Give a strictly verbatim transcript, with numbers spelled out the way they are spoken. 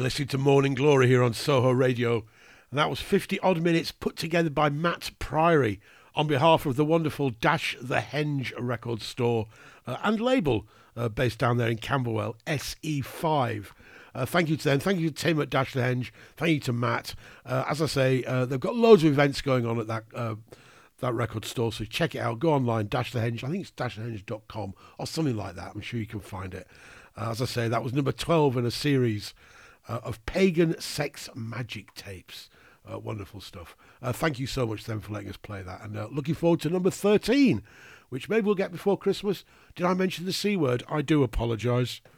listening to Morning Glory here on Soho Radio, and that was fifty odd minutes put together by Matt Priory on behalf of the wonderful Dash the Henge record store uh, and label uh, based down there in Camberwell, S E five. Uh, thank you to them. Thank you to Tim at Dash the Henge. Thank you to Matt. Uh, as I say, uh, they've got loads of events going on at that uh, that record store, so check it out. Go online, Dash the Henge. I think it's dash the henge dot com or something like that. I'm sure you can find it. Uh, as I say, that was number twelve in a series uh, of pagan sex magic tapes. Uh, wonderful stuff. Uh, thank you so much then for letting us play that. And uh, looking forward to number thirteen, which maybe we'll get before Christmas. Did I mention the C word? I do apologise.